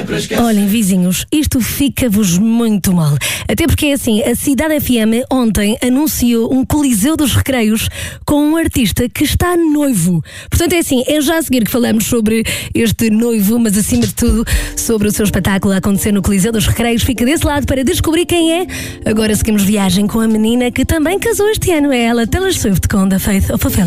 Olhem, vizinhos, isto fica-vos muito mal. Até porque é assim, a Cidade FM ontem anunciou um Coliseu dos Recreios com um artista que está noivo. Portanto é assim, é já a seguir que falamos sobre este noivo, mas acima de tudo sobre o seu espetáculo a acontecer no Coliseu dos Recreios. Fica desse lado para descobrir quem é. Agora seguimos viagem com a menina que também casou este ano. É ela, Taylor Swift, com The Faith of a Family.